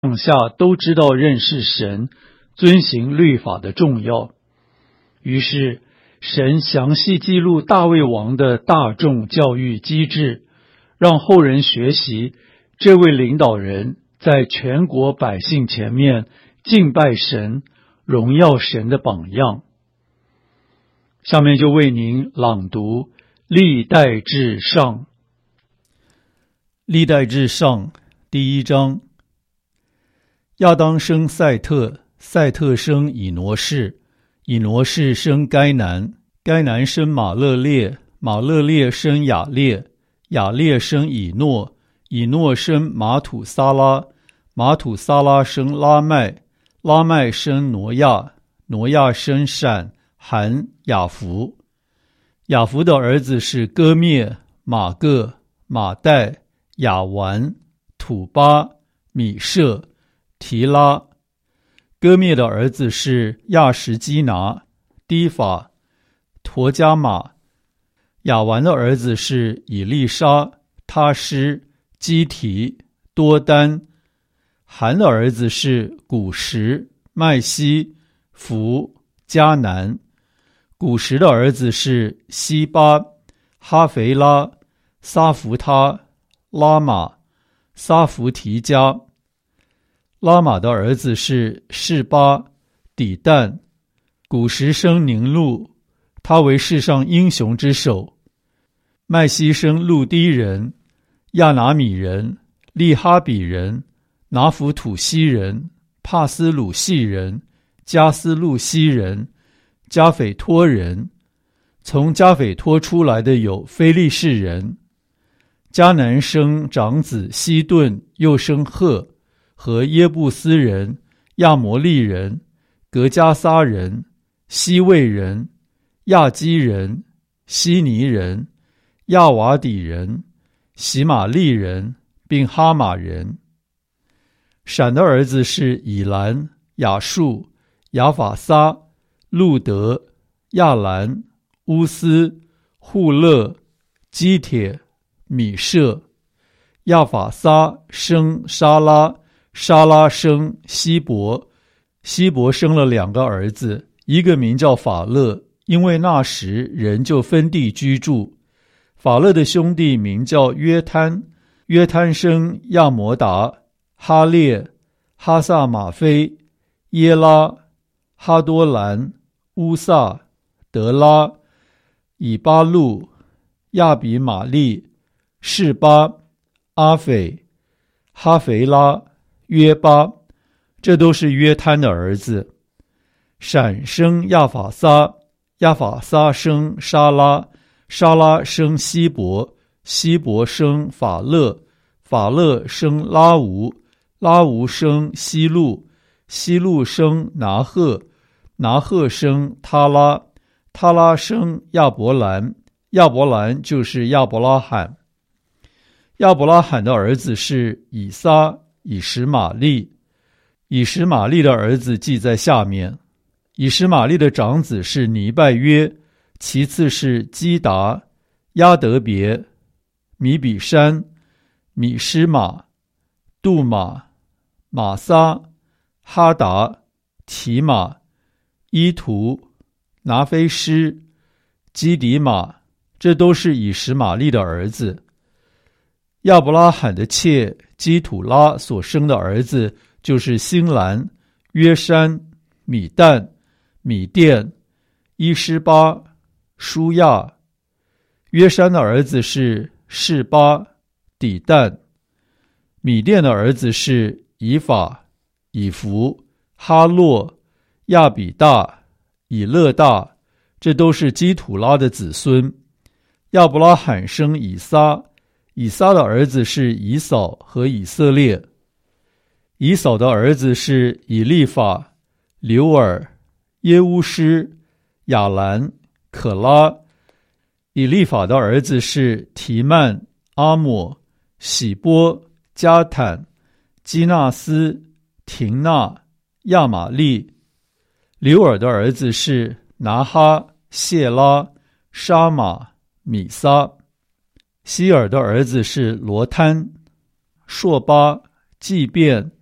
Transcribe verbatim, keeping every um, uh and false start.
上下都知道认识神、遵行律法的重要。于是，神详细记录大卫王的大众教育机制，让后人学习这位领导人在全国百姓前面敬拜神、荣耀神的榜样。下面就为您朗读历代志上。 历代志上第一章。亚当生赛特，赛特生以挪士，以挪士生该南，该南生马勒列，马勒列生雅列，雅列生以诺，以诺生马土撒拉，马土撒拉生拉麦，拉麦生挪亚，挪亚生闪、含、雅弗。雅弗的儿子是歌灭、马各、马代、雅完、土巴、米舍、提拉。歌灭的儿子是亚什基拿、低法、陀加马。雅完的儿子是以利沙、他施、基提、多丹。含的儿子是古什、麦西、弗、迦南。古什的儿子是西巴、哈肥拉、撒弗他、拉玛、撒弗提加。拉玛的儿子是示巴、底但。古什生宁禄，他为世上英雄之首。麦西生路低人、亚拿米人、利哈比人、拿弗土西人、帕斯鲁西人、加斯路西人、加斐托人。从加斐托出来的有非利士人。迦南生长子西顿，又生赫和耶布斯人、亚摩利人、格加撒人、西魏人、亚基人、希尼人、亚瓦底人、喜玛利人，并哈马人。闪的儿子是以兰、亚述、亚法撒、路德、亚兰、乌斯、户勒、基帖、米舍。亚法撒生沙拉，沙拉生希伯。希伯生了两个儿子，一个名叫法勒，因为那时人就分地居住。法勒的兄弟名叫约摊，约摊生亚摩达、哈列、哈萨马菲、耶拉、哈多兰、乌萨、德拉、以巴路、亚比玛利、示巴、阿斐、哈肥拉、约巴。这都是约摊的儿子。闪生亚法撒，亚法撒生沙拉，沙拉生希伯，希伯生法勒，法勒生拉吾，拉吾生希路，希路生拿赫，拿赫生他拉，他拉生亚伯兰，亚伯兰就是亚伯拉罕。亚伯拉罕的儿子是以撒、以实玛利。以实玛利的儿子记在下面。以实玛利的长子是尼拜约，其次是基达、亚德别、米比山、米施玛、杜玛、玛撒、哈达、提玛、伊图、拿菲施、基底玛。这都是以实玛利的儿子。亚伯拉罕的妾基土拉所生的儿子就是辛兰、约山、米旦、米甸、伊施巴、舒亚。约山的儿子是示巴、底但。米甸的儿子是以法、以弗、哈洛、亚比大、以勒大。这都是基土拉的子孙。亚伯拉罕生以撒，以撒的儿子是以扫和以色列。以扫的儿子是以利法、流尔、耶乌施、亚兰、可拉。以利法的儿子是提曼、阿抹、喜波、加坦、基纳斯、廷纳、亚玛利。流尔的儿子是拿哈、谢拉、沙马、米撒。希尔的儿子是罗摊、朔巴、祭便、